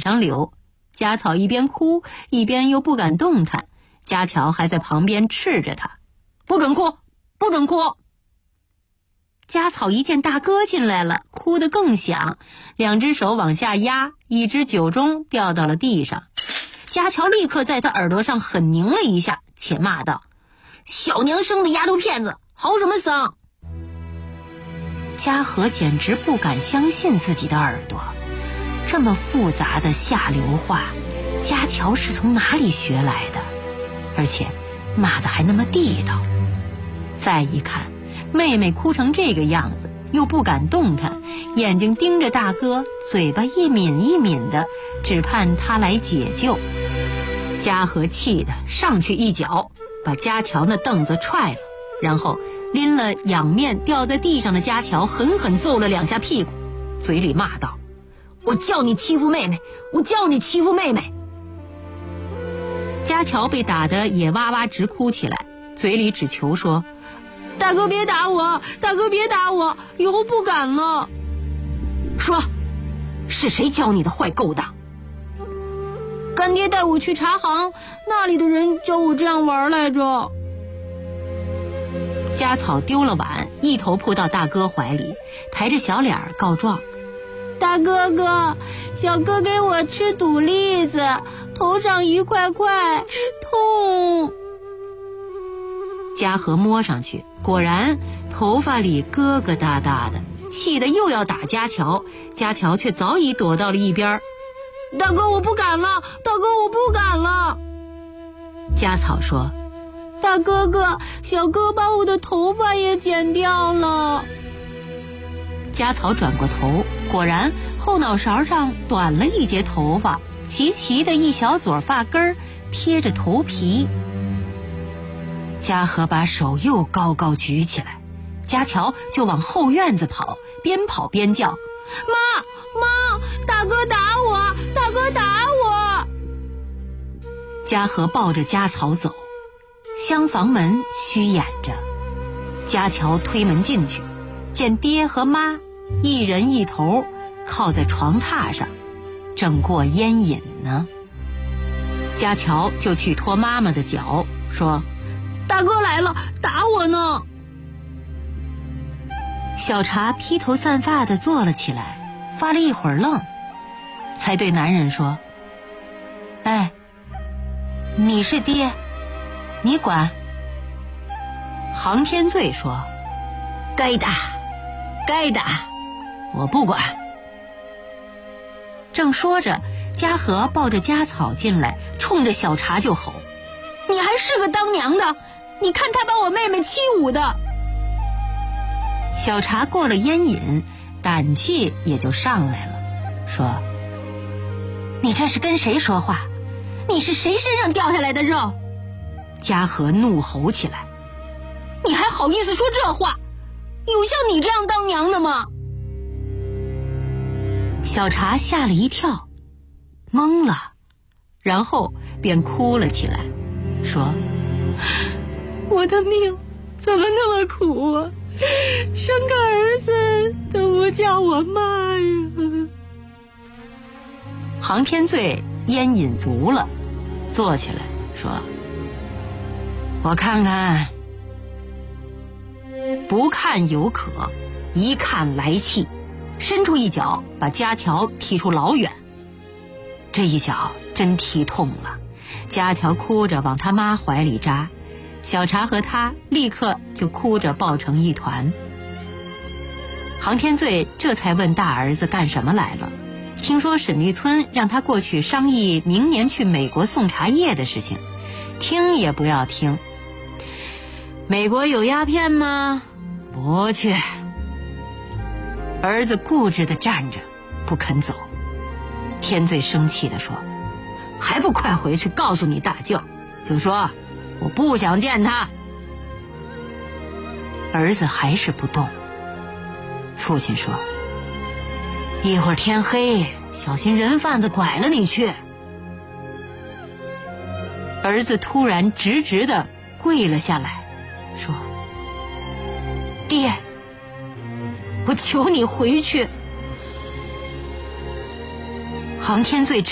上流。家草一边哭一边又不敢动弹，家乔还在旁边斥着他：不准哭，不准哭。家草一见大哥进来了，哭得更响，两只手往下压，一只酒盅掉到了地上。家乔立刻在他耳朵上狠拧了一下，且骂道：小娘生的丫头片子，嚎什么丧？嘉禾简直不敢相信自己的耳朵，这么复杂的下流话，家乔是从哪里学来的？而且骂得还那么地道。再一看，妹妹哭成这个样子，又不敢动弹，眼睛盯着大哥，嘴巴一抿一抿的，只盼他来解救。嘉禾气得上去一脚，把家乔那凳子踹了，然后拎了仰面掉在地上的家乔，狠狠揍了2下屁股，嘴里骂道：我叫你欺负妹妹，我叫你欺负妹妹。家乔被打得也哇哇直哭起来，嘴里只求说：大哥别打我，大哥别打我，以后不敢了。说，是谁教你的坏勾当？干爹带我去茶行，那里的人教我这样玩来着。家草丢了碗，一头扑到大哥怀里，抬着小脸告状：大哥哥，小哥给我吃肚栗子，头上一块块，痛。嘉禾摸上去，果然头发里疙疙瘩瘩的，气得又要打家乔，家乔却早已躲到了一边。大哥我不敢了，大哥我不敢了。家草说：大哥哥，小哥把我的头发也剪掉了。家草转过头，果然后脑勺上短了一截头发，齐齐的一小撮发根贴着头皮。家禾把手又高高举起来，家乔就往后院子跑，边跑边叫：妈，大哥打我，大哥打我。家禾抱着家草走，厢房门虚掩着，家乔推门进去，见爹和妈一人一头靠在床榻上，正过烟瘾呢。家乔就去拖妈妈的脚，说：大哥来了，打我呢。小茶披头散发地坐了起来，发了一会儿愣，才对男人说：哎，你是爹，你管。杭天醉说：该打，该打，我不管。正说着，家禾抱着家草进来，冲着小茶就吼：你还是个当娘的，你看他把我妹妹欺侮的。小茶过了烟瘾，胆气也就上来了，说：你这是跟谁说话？你是谁身上掉下来的肉？家禾怒吼起来：你还好意思说这话？有像你这样当娘的吗？小茶吓了一跳，懵了，然后便哭了起来，说：我的命怎么那么苦啊，生个儿子都不叫我妈呀。杭天醉烟瘾足了，坐起来说：我看看。不看有可，一看来气，伸出一脚把家乔踢出老远。这一脚真踢痛了，家乔哭着往他妈怀里扎，小茶和他立刻就哭着抱成一团。杭天醉这才问大儿子干什么来了，听说沈立村让他过去商议明年去美国送茶叶的事情，听也不要听。美国有鸦片吗？不去。儿子固执地站着不肯走。天醉生气地说：还不快回去告诉你大舅，就说我不想见他。儿子还是不动。父亲说：一会儿天黑，小心人贩子拐了你去。儿子突然直直地跪了下来，说：爹，我求你回去。杭天醉